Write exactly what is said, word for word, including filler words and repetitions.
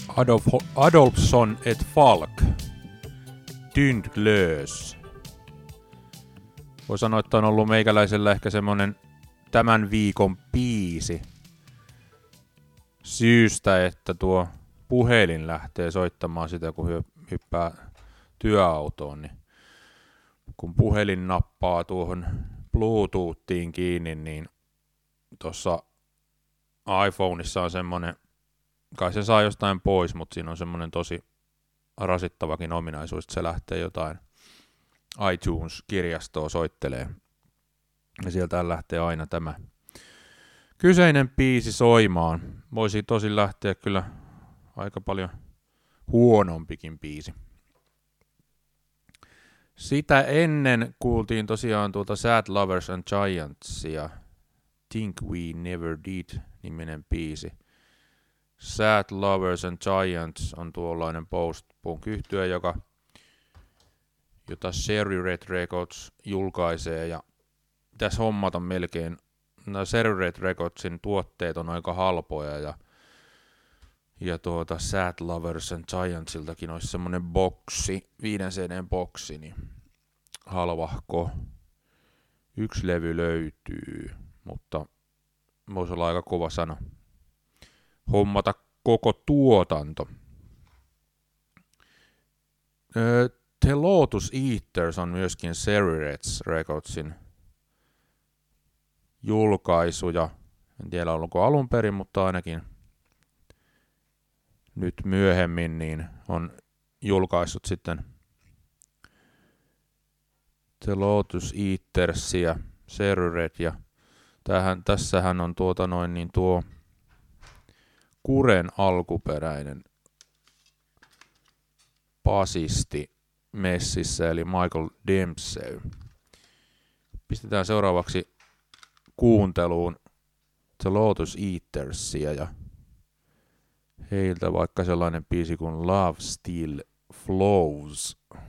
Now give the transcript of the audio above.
Adolf, Adolfsson et Falk. Tyndlös. Voi sanoa, että on ollut meikäläisellä ehkä semmonen tämän viikon biisi. Syystä, että tuo puhelin lähtee soittamaan sitä, kun hyppää työautoon, niin kun puhelin nappaa tuohon Bluetoothiin kiinni, niin tuossa iPhoneissa on semmonen, kai se saa jostain pois, mutta siinä on semmonen tosi rasittavakin ominaisuus, että se lähtee jotain iTunes-kirjastoa soittelee. Ja sieltä lähtee aina tämä kyseinen biisi soimaan. Voisi tosi lähteä kyllä aika paljon huonompikin biisi. Sitä ennen kuultiin tosiaan tuolta Sad Lovers and Giantsia Think We Never Did-niminen biisi. Sad Lovers and Giants on tuollainen post-punk-yhtye, joka, jota Cherry Red Records julkaisee, ja tässä hommata melkein. No, Cherry Red Recordsin tuotteet on aika halpoja, ja, ja tuota Sad Lovers and Giantsiltakin olisi semmonen boksi, viiden C D:n boksi, niin halvahko. Yksi levy löytyy, mutta voisi olla aika kova sana hommata koko tuotanto. Öö, The Lotus Eaters on myöskin Cherry Red Recordsin julkaisuja. En tiedä onko alun perin, mutta ainakin nyt myöhemmin niin on julkaissut sitten The Lotus Eatersia, Cherry Red, ja tähän, tässähän on tuota noin niin tuo Kuren alkuperäinen basisti messissä, eli Michael Dempsey. Pistetään seuraavaksi kuunteluun The Lotus Eatersia ja heiltä vaikka sellainen biisi kuin Love Still Flows.